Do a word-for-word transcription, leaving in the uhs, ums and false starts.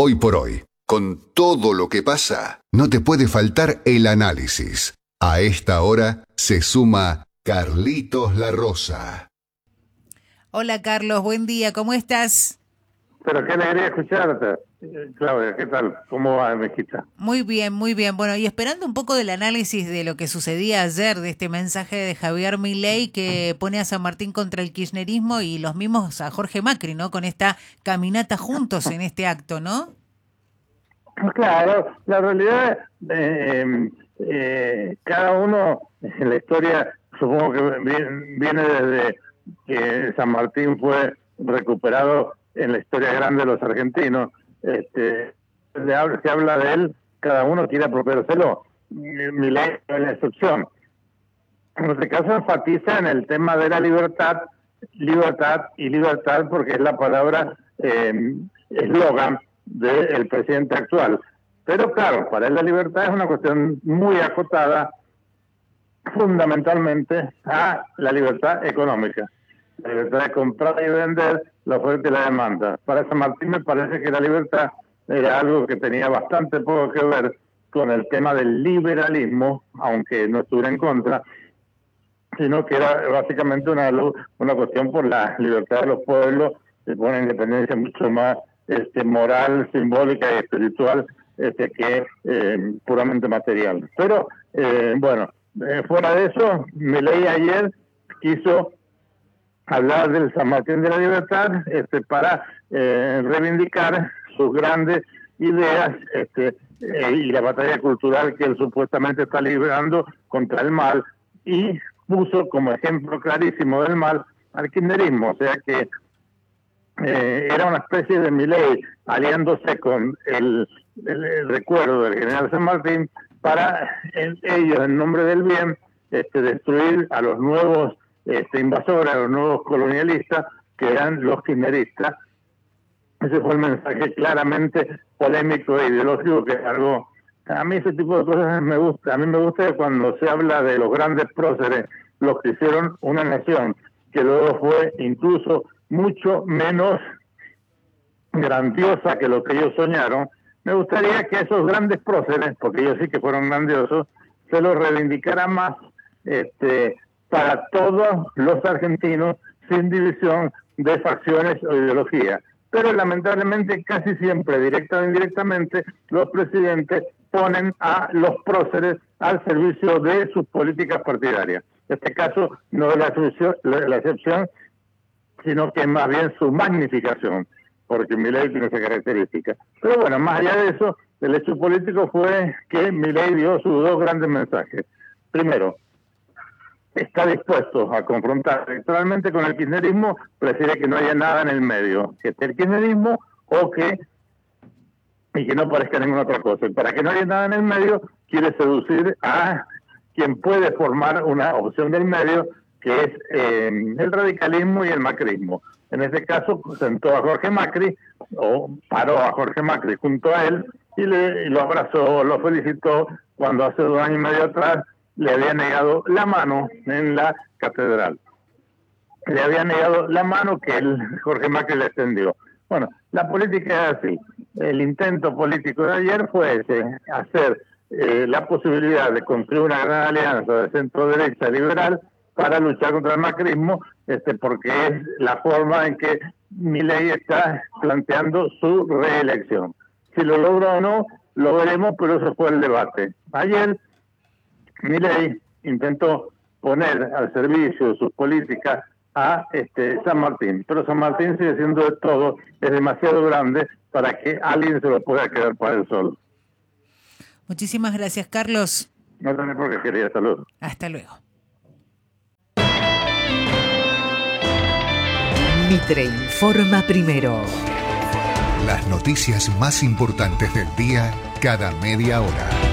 Hoy por hoy, con todo lo que pasa, no te puede faltar el análisis. A esta hora se suma Carlitos La Rosa. Hola Carlos, buen día, ¿cómo estás? Pero qué alegría escucharte, Claudia, ¿qué tal? ¿Cómo va, Mejita? Muy bien, muy bien. Bueno, y esperando un poco del análisis de lo que sucedía ayer, de este mensaje de Javier Milei que pone a San Martín contra el kirchnerismo y los mismos a Jorge Macri, ¿no? Con esta caminata juntos en este acto, ¿no? Claro, la realidad, eh, eh, cada uno en la historia, supongo que viene desde que San Martín fue recuperado en la historia grande de los argentinos. Este, se habla, se habla de él, cada uno quiere apropiárselo. Milei es la excepción. En este caso enfatiza en el tema de la libertad, libertad y libertad, porque es la palabra eslogan eh, del presidente actual. Pero claro, para él la libertad es una cuestión muy acotada fundamentalmente a la libertad económica. La libertad de comprar y vender, la oferta y la demanda. Para San Martín me parece que la libertad era algo que tenía bastante poco que ver con el tema del liberalismo, aunque no estuviera en contra, sino que era básicamente una, una cuestión por la libertad de los pueblos, que pone independencia mucho más este, moral, simbólica y espiritual este, que eh, puramente material. Pero, eh, bueno, eh, fuera de eso, Milei ayer quiso hablar del San Martín de la Libertad este, para eh, reivindicar sus grandes ideas este, eh, y la batalla cultural que él supuestamente está librando contra el mal, y puso como ejemplo clarísimo del mal al kirchnerismo, o sea que eh, era una especie de Milei aliándose con el, el, el recuerdo del general San Martín para el, ellos, en nombre del bien, este, destruir a los nuevos Este, invasores, a los nuevos colonialistas, que eran los kirchneristas. Ese fue el mensaje claramente polémico e ideológico, que es algo, a mí ese tipo de cosas me gusta. A mí me gusta cuando se habla de los grandes próceres, los que hicieron una nación, que luego fue incluso mucho menos grandiosa que lo que ellos soñaron. Me gustaría que esos grandes próceres, porque ellos sí que fueron grandiosos, se los reivindicara más, este para todos los argentinos, sin división de facciones o ideología. Pero lamentablemente casi siempre, directa o indirectamente, los presidentes ponen a los próceres al servicio de sus políticas partidarias. En este caso no es la excepción, la excepción, sino que es más bien su magnificación, porque Milei tiene esa característica. Pero bueno, más allá de eso, el hecho político fue que Milei dio sus dos grandes mensajes. Primero, está dispuesto a confrontar electoralmente con el kirchnerismo, prefiere que no haya nada en el medio, que esté el kirchnerismo o que y que no parezca ninguna otra cosa. Y para que no haya nada en el medio, quiere seducir a quien puede formar una opción del medio, que es eh, el radicalismo y el macrismo. En este caso, sentó a Jorge Macri, o paró a Jorge Macri junto a él, y, le, y lo abrazó, lo felicitó, cuando hace dos años y medio atrás le había negado la mano en la catedral. Le había negado la mano que el Jorge Macri le extendió. Bueno, la política es así. El intento político de ayer fue ese, hacer eh, la posibilidad de construir una gran alianza de centro-derecha liberal para luchar contra el macrismo, este, porque es la forma en que Milei está planteando su reelección. Si lo logra o no, lo veremos, pero eso fue el debate. Ayer Milei intentó poner al servicio de sus políticas a este San Martín, pero San Martín sigue siendo de todo, es demasiado grande para que alguien se lo pueda quedar para él solo. Muchísimas gracias, Carlos. No tenés por qué, querida. Hasta luego. Hasta luego. Mitre informa primero. Las noticias más importantes del día cada media hora.